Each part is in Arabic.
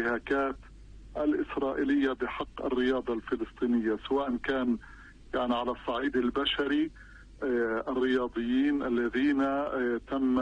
الانتهاكات الإسرائيلية بحق الرياضة الفلسطينية، سواء كان يعني على الصعيد البشري الرياضيين الذين تم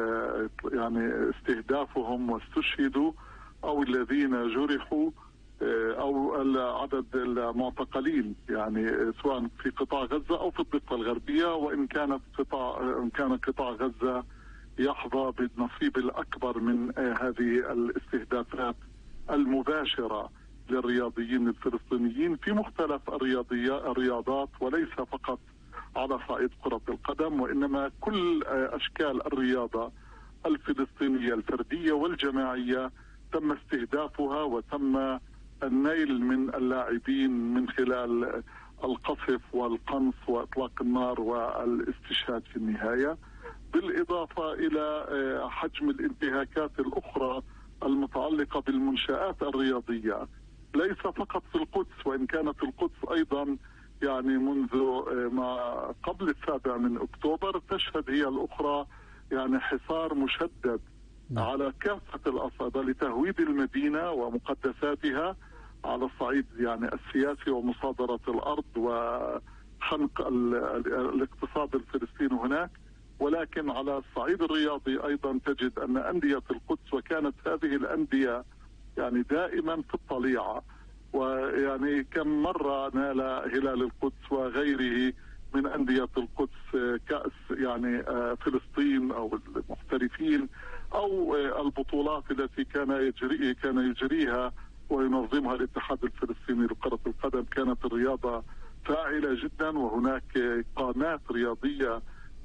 يعني استهدافهم واستشهدوا، أو الذين جرحوا، أو عدد المعتقلين، يعني سواء في قطاع غزة أو في الضفة الغربية، وإن كان قطاع غزة يحظى بالنصيب الأكبر من هذه الاستهدافات المباشرة للرياضيين الفلسطينيين في مختلف الرياضات، وليس فقط على صعيد كرة القدم، وإنما كل أشكال الرياضة الفلسطينية الفردية والجماعية تم استهدافها، وتم النيل من اللاعبين من خلال القصف والقنص وإطلاق النار والاستشهاد في النهاية، بالإضافة إلى حجم الانتهاكات الأخرى المتعلقة بالمنشآت الرياضية، ليس فقط في القدس، وإن كانت القدس أيضا يعني منذ ما قبل 7 أكتوبر تشهد هي الأخرى يعني حصار مشدد على كافة الأصعدة لتهويد المدينة ومقدساتها على الصعيد يعني السياسي ومصادرة الأرض وخنق الاقتصاد الفلسطيني هناك. ولكن على الصعيد الرياضي أيضا تجد أن أندية القدس، وكانت هذه الأندية يعني دائما في الطليعة، ويعني كم مرة نال هلال القدس وغيره من أندية القدس كأس يعني فلسطين أو المحترفين أو البطولات التي كان يجريها وينظمها الاتحاد الفلسطيني لكرة القدم. كانت الرياضة فاعلة جدا، وهناك قامات رياضية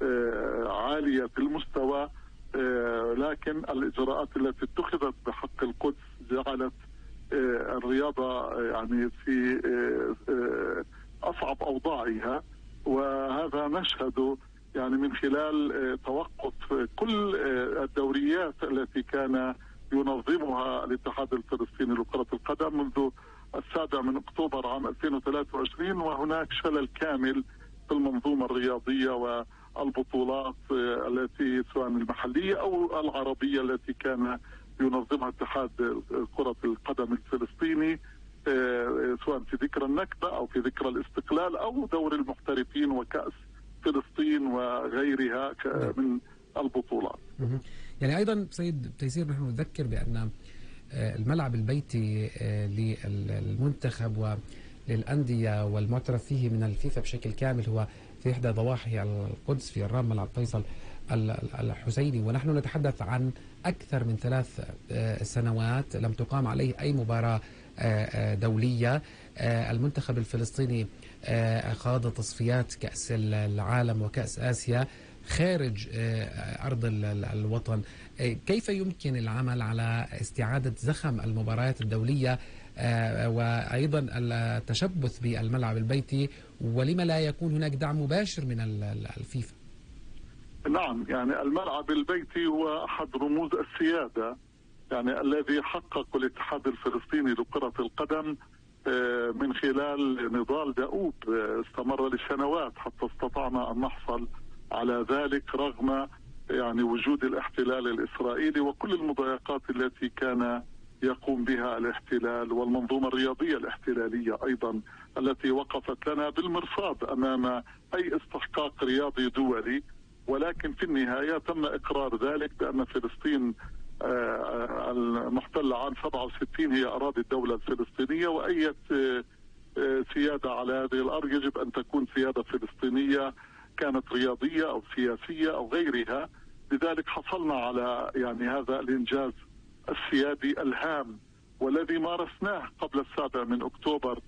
عالية المستوى، لكن الإجراءات التي اتخذت بحق القدس جعلت الرياضة يعني في أصعب أوضاعها، وهذا نشهد يعني من خلال توقف كل الدوريات التي كان ينظمها الاتحاد الفلسطيني لكرة القدم منذ 7 أكتوبر عام 2023، وهناك شلل كامل في المنظومة الرياضية والبطولات التي سواء المحلية أو العربية التي كان ينظمها اتحاد كرة القدم الفلسطيني، سواء في ذكرى النكبة أو في ذكرى الاستقلال أو دور المحترفين وكأس فلسطين وغيرها من البطولات. يعني أيضا سيد تيسير، نحن نذكر بأن الملعب البيتي للمنتخب وللأندية والمعترف فيه من الفيفا بشكل كامل هو في إحدى ضواحي القدس في الرام، ملعب فيصل الحسيني، ونحن نتحدث عن أكثر من 3 سنوات لم تقام عليه أي مباراة دولية. المنتخب الفلسطيني خاض تصفيات كأس العالم وكأس آسيا خارج أرض الوطن. كيف يمكن العمل على استعادة زخم المباريات الدولية وأيضا التشبث بالملعب البيتي، ولما لا يكون هناك دعم مباشر من الفيفا؟ نعم، يعني الملعب البيتي هو أحد رموز السيادة يعني الذي حقق الاتحاد الفلسطيني لكرة القدم من خلال نضال دؤوب استمر لسنوات حتى استطعنا أن نحصل على ذلك رغم يعني وجود الاحتلال الإسرائيلي وكل المضايقات التي كان يقوم بها الاحتلال والمنظومة الرياضية الاحتلالية أيضا التي وقفت لنا بالمرصاد أمام أي استحقاق رياضي دولي. ولكن في النهاية تم إقرار ذلك بأن فلسطين المحتلة عام 67 هي أراضي الدولة الفلسطينية، وأي سيادة على هذه الأرض يجب أن تكون سيادة فلسطينية كانت رياضية أو سياسية أو غيرها. لذلك حصلنا على يعني هذا الإنجاز السيادي الهام والذي مارسناه قبل 7 أكتوبر،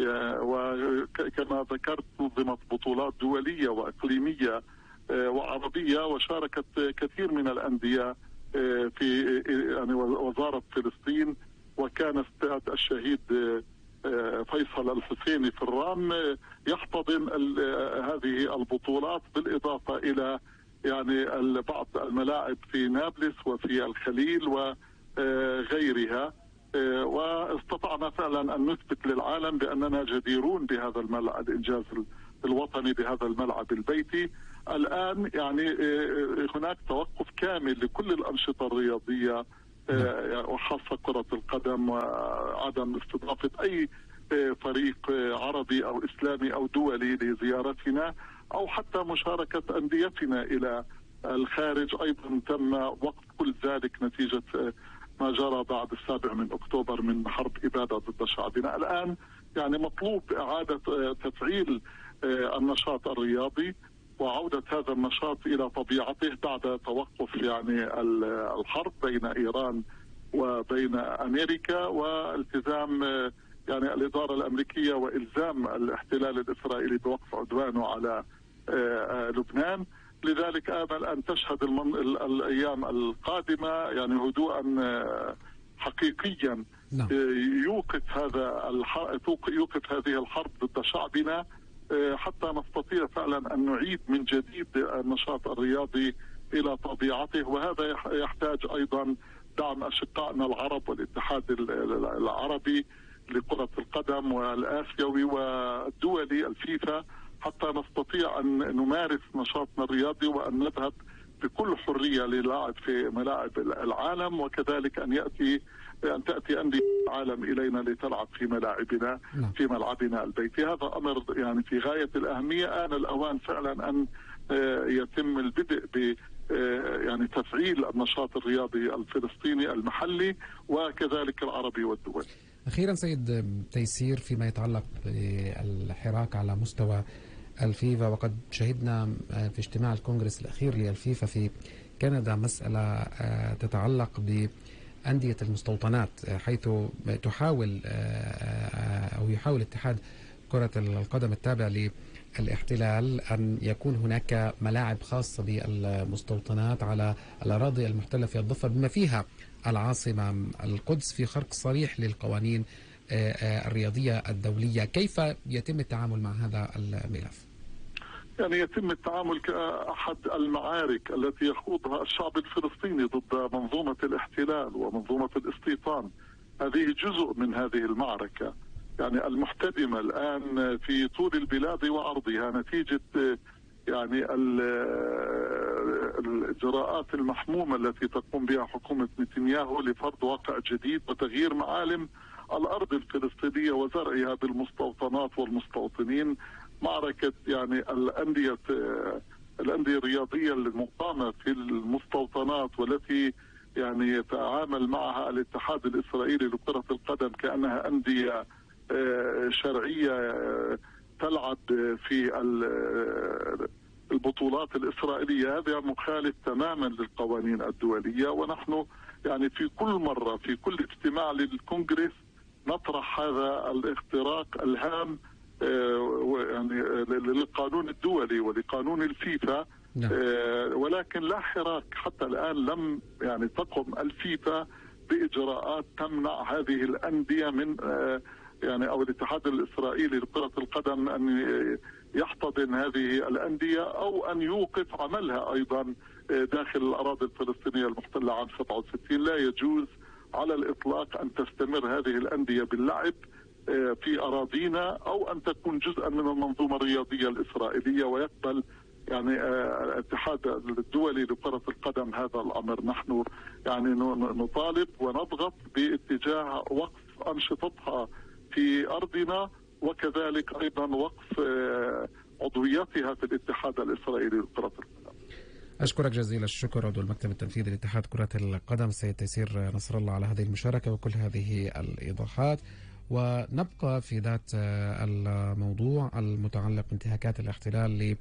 وكما ذكرت نظمت بطولات دولية وإقليمية وعربية، وشاركت كثير من الأندية في يعني وزارة فلسطين، وكان استاد الشهيد فيصل الحسيني في الرام يحتضن هذه البطولات، بالإضافة إلى يعني بعض الملاعب في نابلس وفي الخليل وغيرها. واستطعنا فعلا أن نثبت للعالم بأننا جديرون بهذا الإنجاز الوطني بهذا الملعب البيتي. الآن يعني هناك توقف كامل لكل الأنشطة الرياضية وخاصة كرة القدم، وعدم استضافة أي فريق عربي أو إسلامي أو دولي لزيارتنا، أو حتى مشاركة أنديتنا إلى الخارج. أيضا تم وقف كل ذلك نتيجة ما جرى بعد 7 أكتوبر من حرب إبادة ضد شعبنا. الآن يعني مطلوب إعادة تفعيل النشاط الرياضي وعودة هذا النشاط إلى طبيعته بعد توقف يعني الحرب بين إيران وبين أمريكا، والتزام يعني الإدارة الأمريكية وإلزام الاحتلال الإسرائيلي بوقف عدوانه على لبنان. لذلك آمل أن تشهد الأيام القادمة يعني هدوءا حقيقيا يوقف هذه الحرب ضد شعبنا، حتى نستطيع فعلا أن نعيد من جديد النشاط الرياضي إلى طبيعته. وهذا يحتاج أيضا دعم أشقائنا العرب والاتحاد العربي لكرة القدم والآسيوي والدولي الفيفا، حتى نستطيع أن نمارس نشاطنا الرياضي وأن نذهب بكل حرية للعب في ملاعب العالم، وكذلك أن تأتي أندية العالم إلينا لتلعب في ملاعبنا في ملعبنا البيتي. هذا أمر يعني في غاية الأهمية. آن الأوان فعلا أن يتم البدء ب يعني تفعيل النشاط الرياضي الفلسطيني المحلي وكذلك العربي والدولي. أخيرا سيد تيسير، فيما يتعلق بالحراك على مستوى الفيفا، وقد شهدنا في اجتماع الكونغرس الأخير للفيفا في كندا مسألة تتعلق بأندية المستوطنات، حيث يحاول اتحاد كرة القدم التابع للاحتلال أن يكون هناك ملاعب خاصة بالمستوطنات على الأراضي المحتلة في الضفة بما فيها العاصمة القدس، في خرق صريح للقوانين الرياضية الدولية. كيف يتم التعامل مع هذا الملف؟ يعني يتم التعامل كأحد المعارك التي يخوضها الشعب الفلسطيني ضد منظومة الاحتلال ومنظومة الاستيطان. هذه جزء من هذه المعركة يعني المحتدمة الآن في طول البلاد وعرضها نتيجة يعني الإجراءات المحمومة التي تقوم بها حكومة نتنياهو لفرض واقع جديد وتغيير معالم الأرض الفلسطينية وزرعها بالمستوطنات والمستوطنين. معركة يعني الأندية الرياضية المقامة في المستوطنات والتي يعني يتعامل معها الاتحاد الإسرائيلي لكرة القدم كأنها أندية شرعية تلعب في البطولات الإسرائيلية، هذا مخالف تماما للقوانين الدولية. ونحن يعني في كل مرة في كل اجتماع للكونغرس نطرح هذا الاختراق الهام يعني للقانون الدولي ولقانون الفيفا، ولكن لا حراك حتى الآن. لم يعني تقم الفيفا بإجراءات تمنع هذه الأندية من يعني أو الاتحاد الإسرائيلي لكرة القدم أن يحتضن هذه الأندية أو أن يوقف عملها أيضا داخل الأراضي الفلسطينية المحتلة عام 67. لا يجوز على الإطلاق أن تستمر هذه الأندية باللعب في أراضينا أو أن تكون جزءا من المنظومة الرياضية الإسرائيلية ويقبل يعني الاتحاد الدولي لكرة القدم هذا الأمر. نحن يعني نطالب ونضغط باتجاه وقف أنشطتها في أرضنا وكذلك أيضا وقف عضويتها في الاتحاد الإسرائيلي لكرة القدم. أشكرك جزيل الشكر عضو المكتب التنفيذي لاتحاد كرة القدم السيد تيسير نصر الله على هذه المشاركة وكل هذه الإيضاحات. ونبقى في ذات الموضوع المتعلق بانتهاكات الاحتلال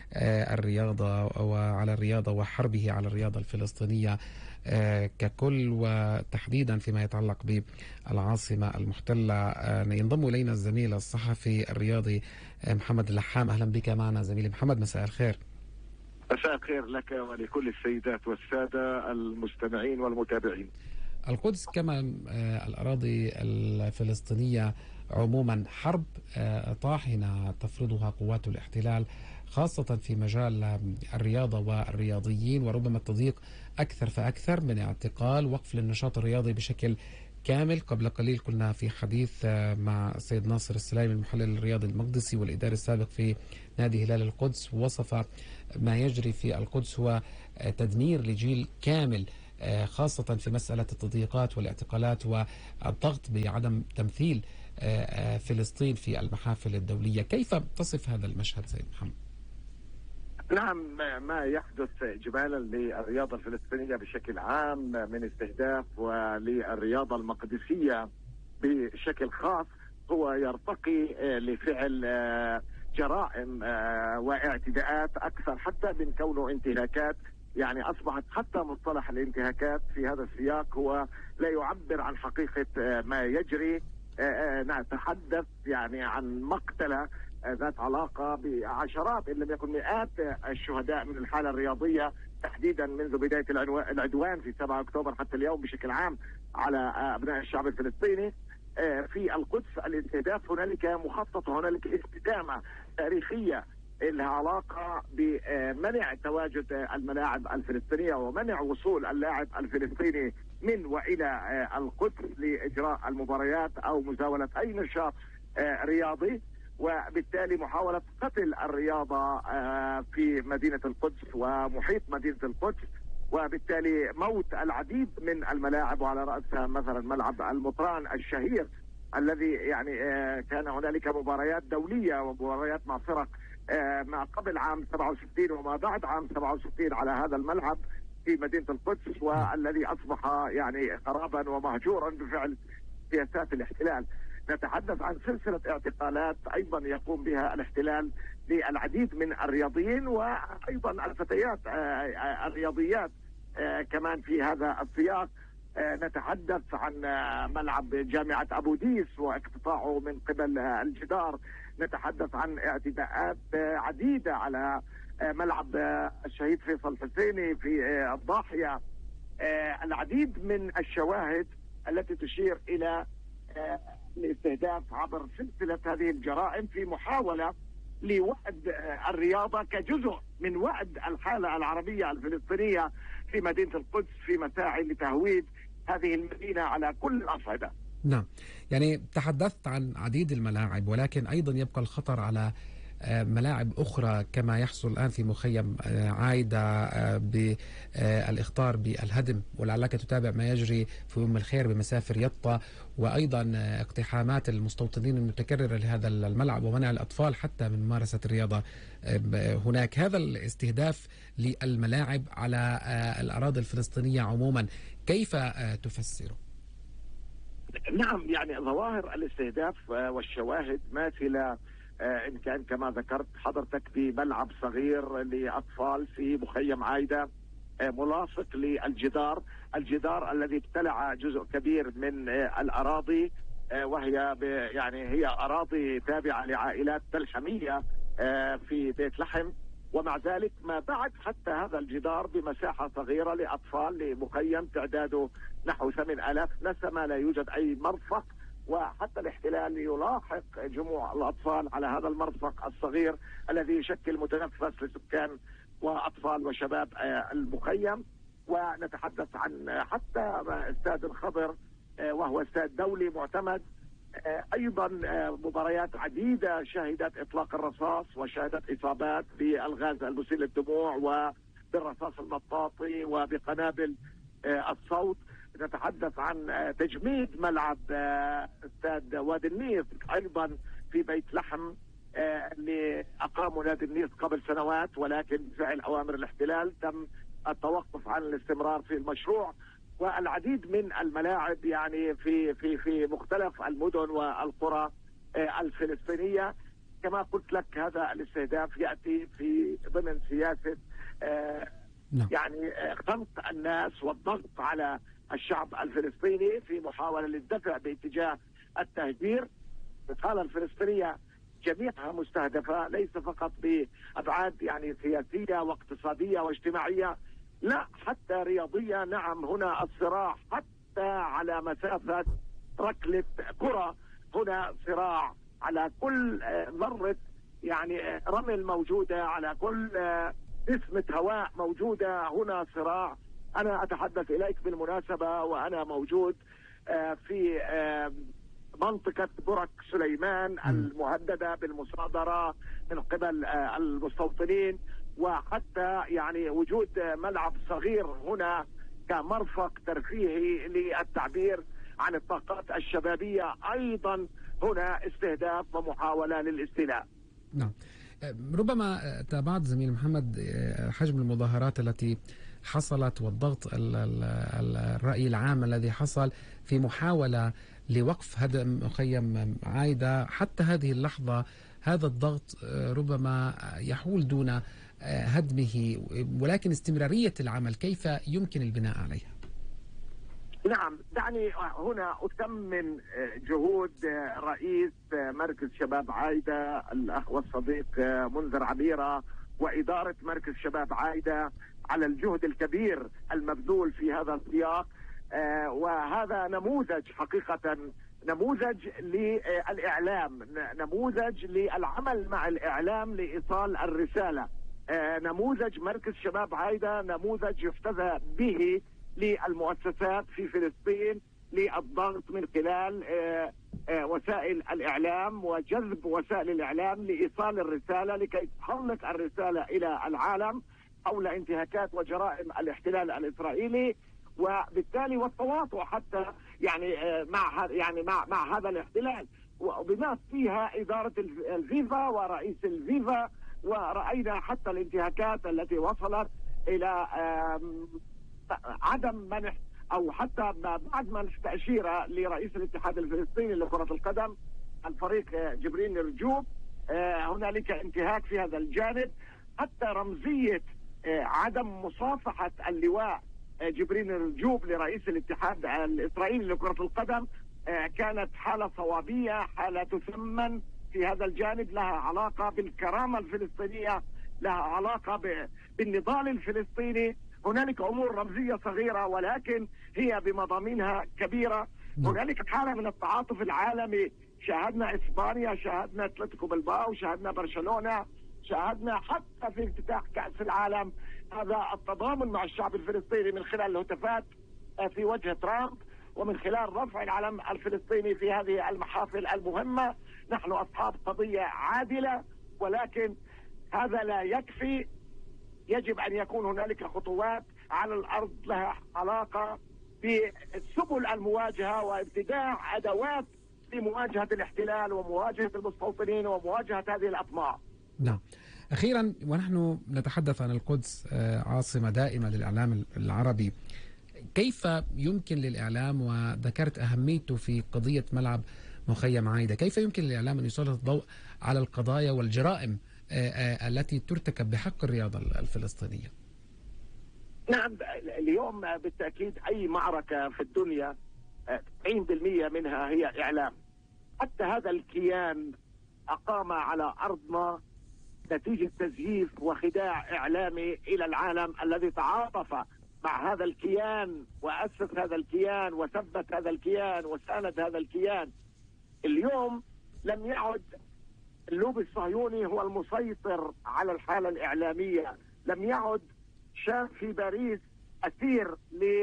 للرياضة وعلى الرياضة وحربه على الرياضة الفلسطينية ككل، وتحديدا فيما يتعلق بالعاصمة المحتلة. ينضم إلينا الزميل الصحفي الرياضي محمد اللحام. أهلا بك معنا زميلي محمد، مساء الخير. مساء الخير لك ولكل السيدات والسادة المستمعين والمتابعين. القدس كما الأراضي الفلسطينية عموما حرب طاحنة تفرضها قوات الاحتلال خاصة في مجال الرياضة والرياضيين، وربما التضييق أكثر فأكثر من اعتقال وقف للنشاط الرياضي بشكل كامل. قبل قليل كنا في حديث مع السيد ناصر السلايمي المحلل الرياضي المقدسي والإداري السابق في نادي هلال القدس، ووصف ما يجري في القدس هو تدمير لجيل كامل خاصة في مسألة التضييقات والاعتقالات والضغط بعدم تمثيل فلسطين في المحافل الدولية. كيف تصف هذا المشهد سيد محمد؟ نعم، ما يحدث إجمالا للرياضة الفلسطينية بشكل عام من استهداف وللرياضة المقدسية بشكل خاص هو يرتقي لفعل جرائم واعتداءات أكثر حتى من كونه انتهاكات. يعني أصبحت حتى مصطلح الانتهاكات في هذا السياق هو لا يعبر عن حقيقة ما يجري. نتحدث يعني عن مقتلة ذات علاقة بعشرات إن لم يكن مئات الشهداء من الحالة الرياضية، تحديدا منذ بداية العدوان في 7 أكتوبر حتى اليوم بشكل عام على أبناء الشعب الفلسطيني. في القدس الاستهداف هنالك مخطط، هنالك استدامة تاريخية لها علاقة بمنع تواجد الملاعب الفلسطينية ومنع وصول اللاعب الفلسطيني من وإلى القدس لإجراء المباريات أو مزاولة أي نشاط رياضي، وبالتالي محاولة قتل الرياضة في مدينة القدس ومحيط مدينة القدس، وبالتالي موت العديد من الملاعب وعلى رأسها مثلا ملعب المطران الشهير الذي يعني كان هنالك مباريات دولية ومباريات مع فرق ما قبل عام 67 وما بعد عام 67 على هذا الملعب في مدينة القدس، والذي أصبح يعني خرابا ومهجورا بفعل سياسات الاحتلال. نتحدث عن سلسلة اعتقالات أيضا يقوم بها الاحتلال للعديد من الرياضيين وأيضا الفتيات الرياضيات كمان في هذا السياق. نتحدث عن ملعب جامعة أبو ديس واقتطاعه من قبل الجدار. نتحدث عن اعتداءات عديدة على ملعب الشهيد فيصل الحسيني في الضاحية. العديد من الشواهد التي تشير إلى الاستهداف عبر سلسلة هذه الجرائم في محاولة لوعد الرياضة كجزء من وعد الحالة العربية الفلسطينية في مدينة القدس في مساعي لتهويد هذه المدينة على كل الأصعدة. نعم، يعني تحدثت عن عديد الملاعب، ولكن أيضا يبقى الخطر على ملاعب أخرى كما يحصل الآن في مخيم عايدة بالإخطار بالهدم، ولعلك تتابع ما يجري في أم الخير بمسافر يطا، وأيضا اقتحامات المستوطنين المتكررة لهذا الملعب ومنع الأطفال حتى من ممارسة الرياضة هناك. هذا الاستهداف للملاعب على الأراضي الفلسطينية عموما كيف تفسره؟ نعم، يعني ظواهر الاستهداف والشواهد ماثلة إن كان كما ذكرت حضرتك بملعب صغير لأطفال في مخيم عايدة ملاصق للجدار، الجدار الذي ابتلع جزء كبير من الأراضي، وهي يعني هي أراضي تابعة لعائلات تلحمية في بيت لحم، ومع ذلك ما بعد حتى هذا الجدار بمساحة صغيرة لأطفال لمخيم تعداده نحو 8000 نسمة، لا يوجد أي مرفق، وحتى الاحتلال يلاحق جموع الأطفال على هذا المرفق الصغير الذي يشكل متنفس لسكان وأطفال وشباب المخيم. ونتحدث عن حتى استاد الخضر وهو استاد دولي معتمد، أيضا مباريات عديدة شهدت إطلاق الرصاص وشهدت إصابات بالغاز المسيل للدموع وبالرصاص المطاطي وبقنابل الصوت. نتحدث عن تجميد ملعب استاد وادي النيس أيضا في بيت لحم اللي أقاموا نادي النيس قبل سنوات، ولكن بفعل أوامر الاحتلال تم التوقف عن الاستمرار في المشروع. والعديد من الملاعب يعني في مختلف المدن والقرى الفلسطينية. كما قلت لك هذا الاستهداف يأتي في ضمن سياسة يعني خنق الناس والضغط على الشعب الفلسطيني في محاولة للدفع باتجاه التهجير. الحالة الفلسطينية جميعها مستهدفة، ليس فقط بأبعاد يعني سياسية واقتصادية واجتماعية، لا حتى رياضية. نعم، هنا الصراع حتى على مسافة ركلة كرة، هنا صراع على كل ذرة يعني رمل موجودة، على كل نسمة هواء موجودة، هنا صراع. أنا أتحدث إليك بالمناسبة وأنا موجود في منطقة برك سليمان المهددة بالمصادرة من قبل المستوطنين، وحتى يعني وجود ملعب صغير هنا كمرفق ترفيهي للتعبير عن الطاقات الشبابية، أيضا هنا استهداف ومحاولة للاستيلاء. نعم. ربما تابعت زميل محمد حجم المظاهرات التي حصلت والضغط الرأي العام الذي حصل في محاولة لوقف هدم مخيم عايدة. حتى هذه اللحظة هذا الضغط ربما يحول دون هدمه، ولكن استمرارية العمل كيف يمكن البناء عليها؟ نعم، دعني هنا أثمن جهود رئيس مركز شباب عايدة الأخ والصديق منذر عبيرة وإدارة مركز شباب عايدة على الجهد الكبير المبذول في هذا السياق. وهذا نموذج حقيقة، نموذج للإعلام، نموذج للعمل مع الإعلام لإيصال الرسالة. نموذج مركز شباب عايدة نموذج يحتذى به للمؤسسات في فلسطين للضغط من خلال وسائل الإعلام وجذب وسائل الإعلام لإيصال الرسالة لكي تحلق الرسالة إلى العالم حول انتهاكات وجرائم الاحتلال الإسرائيلي، وبالتالي والتواطؤ حتى مع هذا الاحتلال، وبما فيها إدارة الفيفا ورئيس الفيفا. ورأينا حتى الانتهاكات التي وصلت إلى عدم منح أو حتى بعد منح تأشيرة لرئيس الاتحاد الفلسطيني لكرة القدم الفريق جبرين الرجوب. هنالك انتهاك في هذا الجانب، حتى رمزية عدم مصافحة اللواء جبرين الرجوب لرئيس الاتحاد الإسرائيلي لكرة القدم كانت حالة صوابية، حالة تثمن في هذا الجانب، لها علاقة بالكرامة الفلسطينية، لها علاقة بالنضال الفلسطيني. هنالك أمور رمزية صغيرة ولكن هي بمضامينها كبيرة. هنالك حالة من التعاطف العالمي، شاهدنا إسبانيا، شاهدنا أتلتيكو بلباو، شاهدنا برشلونة، شاهدنا حتى في افتتاح كأس العالم هذا التضامن مع الشعب الفلسطيني من خلال الهتافات في وجه ترامب ومن خلال رفع العلم الفلسطيني في هذه المحافل المهمة. نحن أصحاب قضية عادلة، ولكن هذا لا يكفي. يجب أن يكون هنالك خطوات على الأرض لها علاقة بسبل المواجهة وابتداع أدوات لمواجهة الاحتلال ومواجهة المستوطنين ومواجهة هذه الأطماع. نعم. أخيرا، ونحن نتحدث عن القدس عاصمة دائمة للإعلام العربي، كيف يمكن للإعلام، وذكرت أهميته في قضية ملعب مخيم عايدة، كيف يمكن للإعلام أن يسلط الضوء على القضايا والجرائم التي ترتكب بحق الرياضة الفلسطينية؟ نعم، اليوم بالتأكيد أي معركة في الدنيا 90% منها هي إعلام. حتى هذا الكيان أقام على أرضنا نتيجة تزييف وخداع إعلامي إلى العالم الذي تعاطف مع هذا الكيان وأسس هذا الكيان وثبت هذا الكيان وساند هذا الكيان. اليوم لم يعد اللوبي الصهيوني هو المسيطر على الحالة الإعلامية، لم يعد شاب في باريس أسير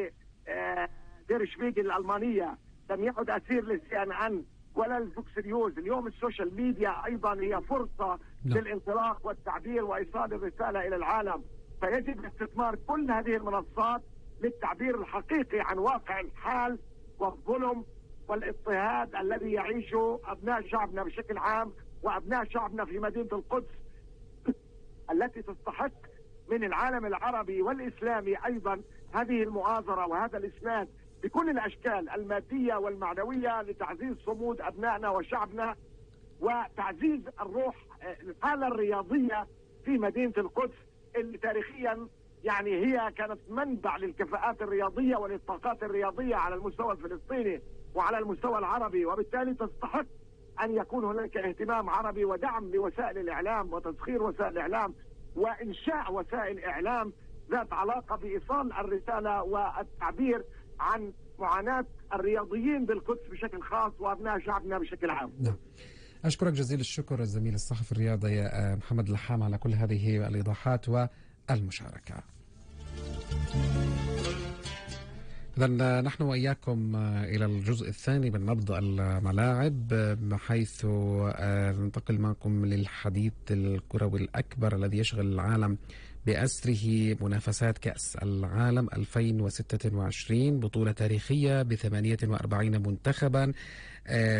لدير شبيغل الألمانية، لم يعد أسير للCNN ولا الفوكس نيوز. اليوم السوشيال ميديا أيضا هي فرصة للانطلاق والتعبير وإيصال الرسالة إلى العالم، فيجب استثمار كل هذه المنصات للتعبير الحقيقي عن واقع الحال والظلم والاضطهاد الذي يعيشه أبناء شعبنا بشكل عام وأبناء شعبنا في مدينة القدس التي تستحق من العالم العربي والإسلامي أيضا هذه المؤازرة وهذا الإسناد بكل الأشكال المادية والمعنوية لتعزيز صمود أبنائنا وشعبنا وتعزيز الروح الحالة الرياضية في مدينة القدس اللي تاريخيا يعني هي كانت منبع للكفاءات الرياضية وللطاقات الرياضية على المستوى الفلسطيني وعلى المستوى العربي، وبالتالي تستحق أن يكون هناك اهتمام عربي ودعم لوسائل الإعلام وتسخير وسائل الإعلام وإنشاء وسائل إعلام ذات علاقة بإيصال الرسالة والتعبير عن معاناة الرياضيين بالقدس بشكل خاص وأبناء شعبنا بشكل عام. نعم. أشكرك جزيل الشكر الزميل الصحفي الرياضي محمد لحام على كل هذه الإيضاحات والمشاركة. إذن نحن وإياكم إلى الجزء الثاني من نبض الملاعب، حيث ننتقل معكم للحديث الكروي الأكبر الذي يشغل العالم بأسره، منافسات كأس العالم 2026، بطولة تاريخية ب48 منتخبا